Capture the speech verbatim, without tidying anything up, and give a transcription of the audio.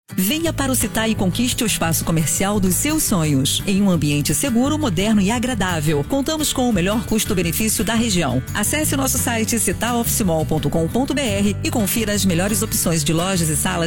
Venha para o Citai e conquiste o espaço comercial dos seus sonhos, em um ambiente seguro, moderno e agradável. Contamos com o melhor custo-benefício da região. Acesse o nosso site citai office mall ponto com ponto br e confira as melhores opções de lojas e salas